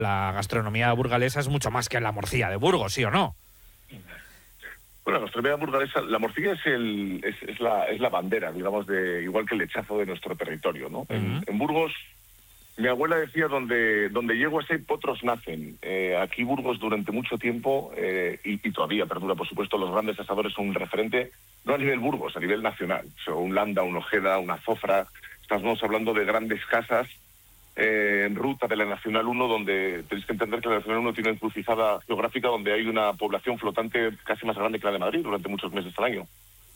la gastronomía burgalesa es mucho más que la morcilla de Burgos, ¿sí o no? Bueno, la gastronomía burgalesa, la morcilla es la bandera, digamos, igual que el lechazo de nuestro territorio, ¿no? En Burgos, mi abuela decía, donde yeguas hay, potros nacen. Aquí Burgos durante mucho tiempo, y todavía perdura, por supuesto, los grandes asadores son un referente, no a nivel Burgos, a nivel nacional. O sea, un Landa, un Ojeda, una Zofra. Estamos hablando de grandes casas en ruta de la Nacional 1, donde tenéis que entender que la Nacional 1 tiene una encrucijada geográfica donde hay una población flotante casi más grande que la de Madrid durante muchos meses al año.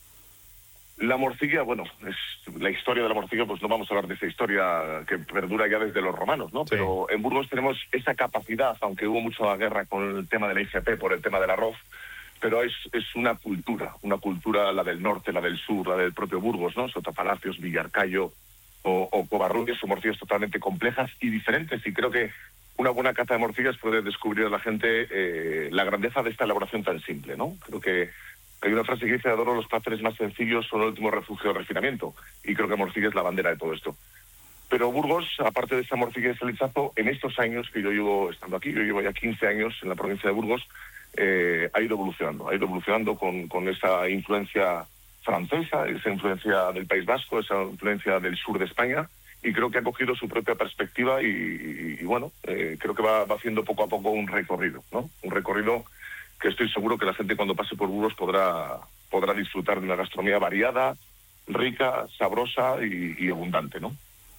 La morcilla, bueno, es la historia de la morcilla, pues no vamos a hablar de esa historia que perdura ya desde los romanos, ¿no? Sí. Pero en Burgos tenemos esa capacidad, aunque hubo mucha guerra con el tema de la IGP por el tema del arroz, pero es una cultura, la del norte, la del sur, la del propio Burgos, ¿no? Sotapalacios, Villarcayo o Covarrubias, son morcillas totalmente complejas y diferentes, y creo que una buena cata de morcillas puede descubrir a la gente la grandeza de esta elaboración tan simple, ¿no? Creo que hay una frase que dice: adoro los placeres más sencillos, son el último refugio de refinamiento, y creo que morcilla es la bandera de todo esto. Pero Burgos, aparte de esa morcilla y ese lechazo, en estos años que yo llevo estando aquí, yo llevo ya 15 años en la provincia de Burgos, ha ido evolucionando con esa influencia francesa, esa influencia del País Vasco, esa influencia del sur de España, y creo que ha cogido su propia perspectiva y bueno, creo que va haciendo poco a poco un recorrido, ¿no? Un recorrido que estoy seguro que la gente cuando pase por Burgos podrá disfrutar de una gastronomía variada, rica, sabrosa y abundante, ¿no?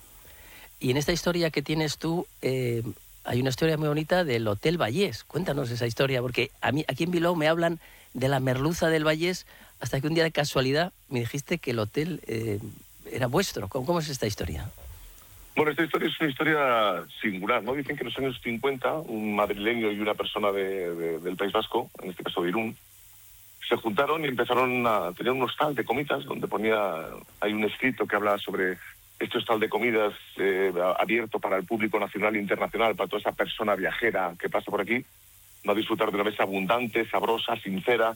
Y en esta historia que tienes tú, hay una historia muy bonita del Hotel Vallés. Cuéntanos esa historia, porque a mí aquí en Bilbao me hablan de la merluza del Vallés, hasta que un día de casualidad me dijiste que el hotel era vuestro. ¿Cómo es esta historia? Bueno, esta historia es una historia singular, ¿no? Dicen que en los años 50 un madrileño y una persona del País Vasco, en este caso de Irún, se juntaron y empezaron a tener un hostal de comidas donde hay un escrito que habla sobre este hostal de comidas abierto para el público nacional e internacional, para toda esa persona viajera que pasa por aquí, va a disfrutar de una mesa abundante, sabrosa, sincera.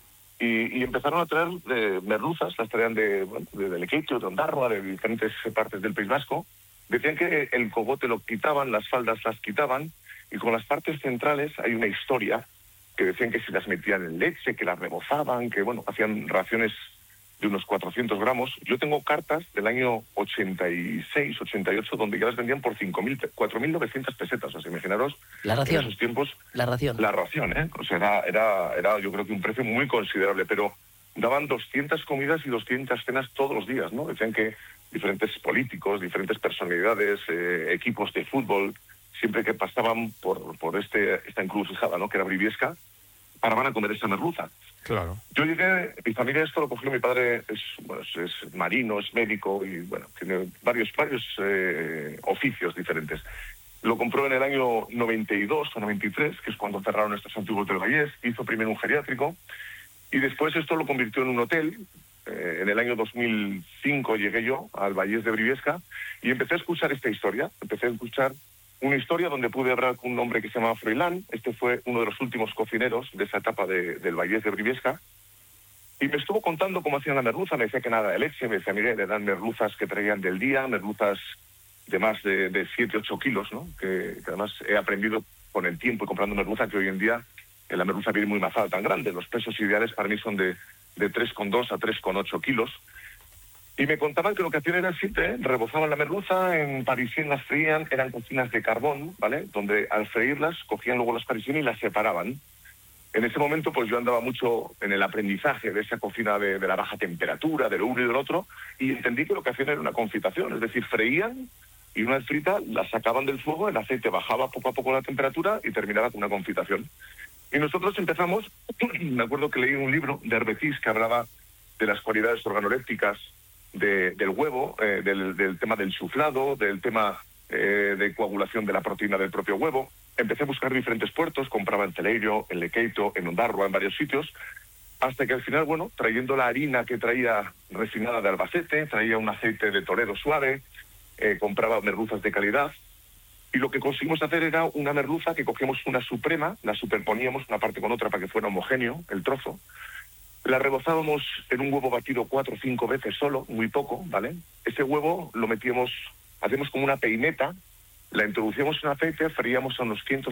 Y empezaron a traer merluzas, las traían de Lequeitio, de Ondarroa, de diferentes partes del País Vasco. Decían que el cogote lo quitaban, las faldas las quitaban, y con las partes centrales hay una historia que decían que se las metían en leche, que las rebozaban, que bueno, hacían raciones de unos 400 gramos. Yo tengo cartas del año 86, 88, donde ya las vendían por 4.900 pesetas. O sea, imaginaros la ración, en esos tiempos. La ración, ¿eh? O sea, era yo creo que un precio muy considerable, pero daban 200 comidas y 200 cenas todos los días, ¿no? Decían que diferentes políticos, diferentes personalidades, equipos de fútbol, siempre que pasaban por esta encrucijada, ¿no?, que era Briviesca, paraban a comer esa merluza. Claro. Yo llegué, mi familia esto lo cogió, mi padre es marino, es médico y bueno, tiene varios oficios diferentes. Lo compró en el año 92 o 93, que es cuando cerraron estos antiguos del Vallés. Hizo primero un geriátrico y después esto lo convirtió en un hotel. En el año 2005 llegué yo al Vallés de Briviesca y empecé a escuchar esta historia. Empecé a escuchar una historia donde pude hablar con un hombre que se llama Froilán. Este fue uno de los últimos cocineros de esa etapa del Vallés de Briviesca. Y me estuvo contando cómo hacían la merluza. Me decía que nada de leche. Me decía, mire, le dan merluzas que traían del día, merluzas de más de 7, 8 kilos, ¿no? Que además he aprendido con el tiempo y comprando merluza que hoy en día la merluza viene muy mazada, tan grande. Los pesos ideales para mí son de 3,2 a 3,8 kilos. Y me contaban que lo que hacían era simple, rebozaban la merluza, en parisien las freían, eran cocinas de carbón, ¿vale? Donde al freírlas cogían luego las parisien y las separaban. En ese momento pues yo andaba mucho en el aprendizaje de esa cocina de la baja temperatura, del uno y del otro, y entendí que lo que hacían era una confitación, es decir, freían y una vez frita la sacaban del fuego, el aceite bajaba poco a poco la temperatura y terminaba con una confitación. Y nosotros empezamos, me acuerdo que leí un libro de Herbetis que hablaba de las cualidades organolépticas del huevo, del tema del chuflado, del tema de coagulación de la proteína del propio huevo. Empecé a buscar diferentes puertos, compraba en Celeiro, en Lequeito, en Ondarroa, en varios sitios, hasta que al final, bueno, trayendo la harina que traía refinada de Albacete, traía un aceite de Toledo suave, compraba merluzas de calidad, y lo que conseguimos hacer era una merluza que cogíamos una suprema, la superponíamos una parte con otra para que fuera homogéneo el trozo, la rebozábamos en un huevo batido 4 o 5 veces solo, muy poco, ¿vale? Ese huevo lo hacíamos como una peineta, la introducíamos en aceite, freíamos a unos